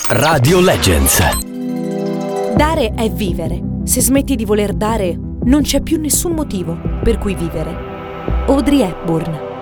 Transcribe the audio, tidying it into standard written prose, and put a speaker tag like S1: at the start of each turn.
S1: Radio Legends.
S2: Dare è vivere. Se smetti di voler dare, non c'è più nessun motivo per cui vivere. Audrey Hepburn.